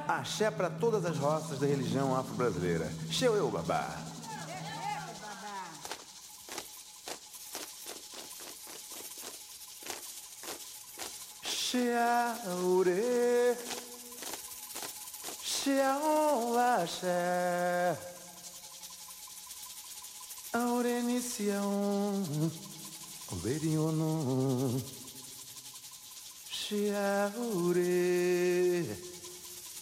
Axé para todas as roças da religião afro-brasileira. Xeu eu, babá. Xeaure, xeaon axé, aurenicião, oberionon, xeaure.